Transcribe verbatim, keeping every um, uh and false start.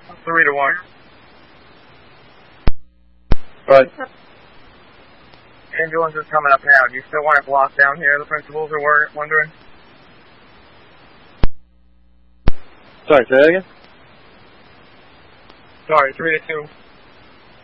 Three to one. Right. Ambulance is coming up now. Do you still want it blocked down here? The principals are wondering. Sorry, say that again? Sorry, three to two.